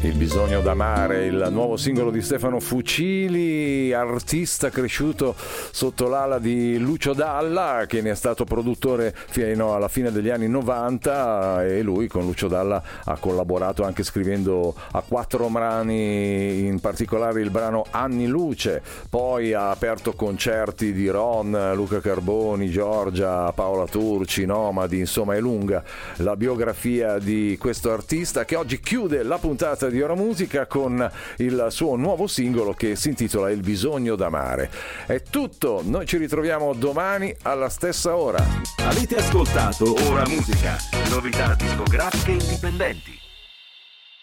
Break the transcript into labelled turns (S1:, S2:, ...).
S1: Il bisogno d'amare, il nuovo singolo di Stefano Fucili, artista cresciuto sotto l'ala di Lucio Dalla, che ne è stato produttore fino alla fine degli anni 90, e lui con Lucio Dalla ha collaborato anche scrivendo a 4 brani, in particolare il brano Anni Luce. Poi ha aperto concerti di Ron, Luca Carboni, Giorgia, Paola Turci, Nomadi, insomma è lunga la biografia di questo artista, che oggi chiude la puntata di Ora Musica con il suo nuovo singolo che si intitola Il bisogno d'amare. È tutto, noi ci ritroviamo domani alla stessa ora.
S2: Avete ascoltato Ora Musica, novità discografiche indipendenti.